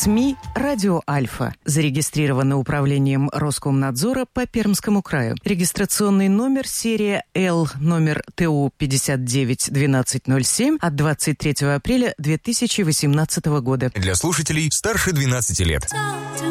СМИ «Радио Альфа». Зарегистрировано управлением Роскомнадзора по Пермскому краю. Регистрационный номер серия Л, номер ТУ 591207 от 23 апреля 2018 года. Для слушателей старше 12 лет.